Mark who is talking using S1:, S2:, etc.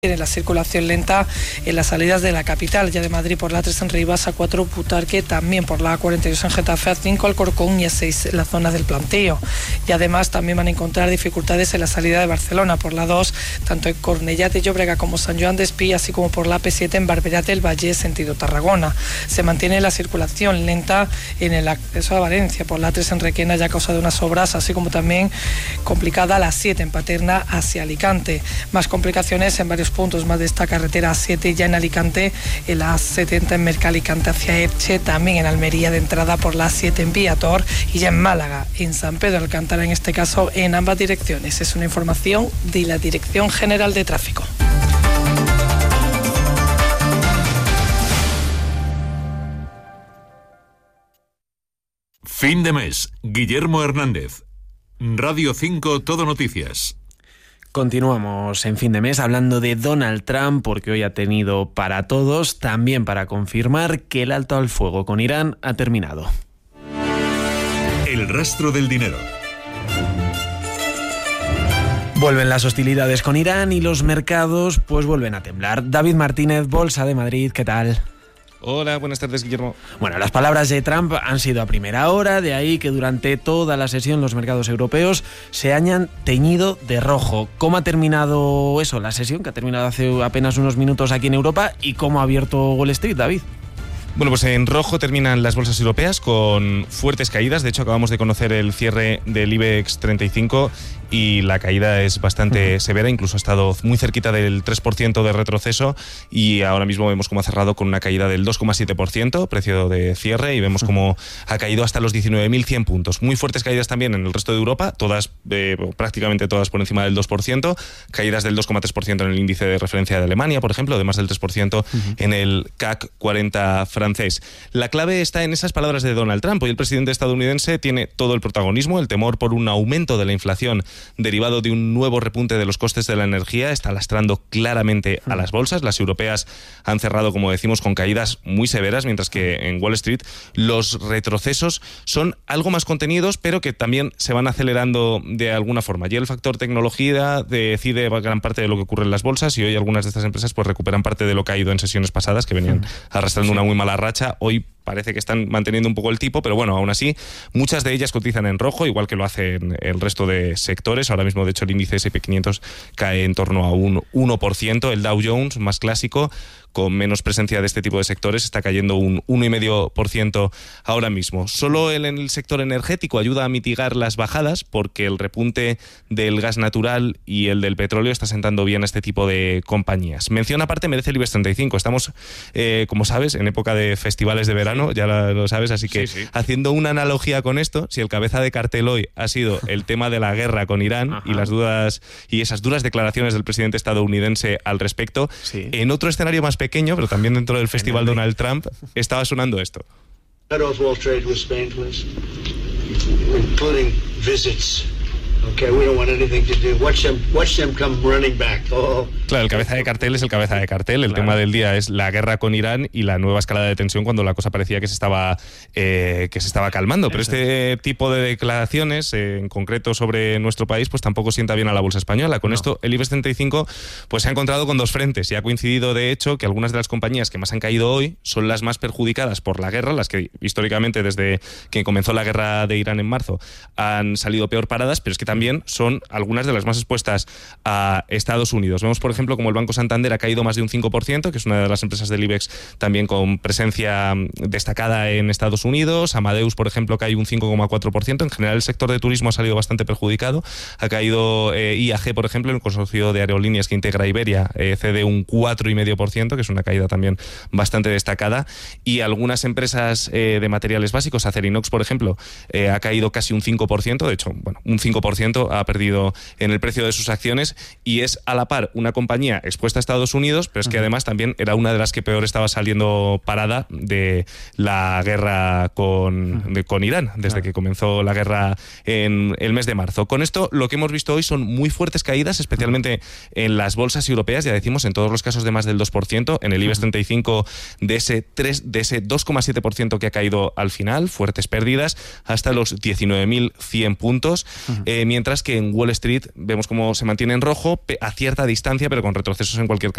S1: Tiene la circulación lenta en las salidas de la capital, ya de Madrid por la A3 en Rivas, A4 Butarque, también por la A42 en Getafe, A5 Alcorcón y A6 en la zona del Plantío. Y además también van a encontrar dificultades en la salida de Barcelona por la 2, tanto en Cornellà de Llobregat como San Joan d'Espí, así como por la AP7 en Barberà del Vallès, sentido Tarragona. Se mantiene la circulación lenta en el acceso a Valencia por la A3 en Requena, ya a causa de unas obras, así como también complicada la 7 en Paterna hacia Alicante. Más complicaciones en varios puntos más de esta carretera A7 ya en Alicante, en la A70 en Mercalicante hacia Elche, también en Almería de entrada por la A7 en Viator y ya en Málaga, en San Pedro Alcántara, en este caso en ambas direcciones. Es una información de la Dirección General de Tráfico.
S2: Fin de mes. Guillermo Hernández. Radio 5 Todo Noticias.
S3: Continuamos en fin de mes hablando de Donald Trump, porque hoy ha tenido para todos, también para confirmar que el alto al fuego con Irán ha terminado.
S2: El rastro del dinero.
S3: Vuelven las hostilidades con Irán y los mercados pues vuelven a temblar. David Martínez, Bolsa de Madrid, ¿qué tal?
S4: Hola, buenas tardes, Guillermo.
S3: Bueno, las palabras de Trump han sido a primera hora, de ahí que durante toda la sesión los mercados europeos se hayan teñido de rojo. ¿Cómo ha terminado eso, la sesión, que ha terminado hace apenas unos minutos aquí en Europa, y cómo ha abierto Wall Street, David?
S4: Bueno, pues en rojo terminan las bolsas europeas con fuertes caídas. De hecho, acabamos de conocer el cierre del IBEX 35 y la caída es bastante severa, incluso ha estado muy cerquita del 3% de retroceso y ahora mismo vemos cómo ha cerrado con una caída del 2,7%, precio de cierre, y vemos cómo ha caído hasta los 19.100 puntos. Muy fuertes caídas también en el resto de Europa, todas, prácticamente todas por encima del 2%, caídas del 2,3% en el índice de referencia de Alemania, por ejemplo, de más del 3% en el CAC 40 francés. La clave está en esas palabras de Donald Trump. Hoy el presidente estadounidense tiene todo el protagonismo. El temor por un aumento de la inflación derivado de un nuevo repunte de los costes de la energía está lastrando claramente a las bolsas. Las europeas han cerrado, como decimos, con caídas muy severas, mientras que en Wall Street los retrocesos son algo más contenidos, pero que también se van acelerando de alguna forma. Y el factor tecnología decide gran parte de lo que ocurre en las bolsas, y hoy algunas de estas empresas pues recuperan parte de lo caído en sesiones pasadas, que venían arrastrando una muy mala racha. Hoy parece que están manteniendo un poco el tipo, pero bueno, aún así, muchas de ellas cotizan en rojo, igual que lo hacen el resto de sectores. Ahora mismo, de hecho, el índice S&P 500 cae en torno a un 1%. El Dow Jones, más clásico, con menos presencia de este tipo de sectores, está cayendo un 1,5% ahora mismo. Solo en el sector energético ayuda a mitigar las bajadas, porque el repunte del gas natural y el del petróleo está sentando bien a este tipo de compañías. Mención aparte merece el IBEX 35. Estamos, como sabes, en época de festivales de verano, ya lo sabes, así que sí. Haciendo una analogía con esto, si el cabeza de cartel hoy ha sido el tema de la guerra con Irán y las dudas y esas duras declaraciones del presidente estadounidense al respecto, en otro escenario más pequeño, pero también dentro del festival Donald Trump, estaba sonando esto.
S5: World trade with Spain, please, including visits. Okay, we don't want anything to do. Watch them come running back. Oh.
S4: Claro, el cabeza de cartel es el cabeza de cartel. El tema del día es la guerra con Irán y la nueva escalada de tensión cuando la cosa parecía que se estaba calmando. Pero este tipo de declaraciones, en concreto sobre nuestro país, pues tampoco sienta bien a la bolsa española. Con esto, el IBEX 35 pues se ha encontrado con dos frentes, y ha coincidido, de hecho, que algunas de las compañías que más han caído hoy son las más perjudicadas por la guerra, las que históricamente, desde que comenzó la guerra de Irán en marzo, han salido peor paradas, pero es que también son algunas de las más expuestas a Estados Unidos. Vemos, por ejemplo, como el Banco Santander ha caído más de un 5%, que es una de las empresas del IBEX también con presencia destacada en Estados Unidos. Amadeus, por ejemplo, cae un 5,4%. En general, el sector de turismo ha salido bastante perjudicado. Ha caído IAG, por ejemplo, el consorcio de aerolíneas que integra Iberia, cede un 4,5%, que es una caída también bastante destacada. Y algunas empresas de materiales básicos, Acerinox, por ejemplo, ha caído casi un 5%. De hecho, bueno, un 5% ha perdido en el precio de sus acciones, y es a la par una compañía expuesta a Estados Unidos, pero es que además también era una de las que peor estaba saliendo parada de la guerra con Irán, desde que comenzó la guerra en el mes de marzo. Con esto, lo que hemos visto hoy son muy fuertes caídas, especialmente en las bolsas europeas, ya decimos, en todos los casos de más del 2%, en el IBEX 35 de ese 2,7% que ha caído al final, fuertes pérdidas, hasta los 19.100 puntos, mientras que en Wall Street vemos cómo se mantiene en rojo a cierta distancia, pero con retrocesos en cualquier caso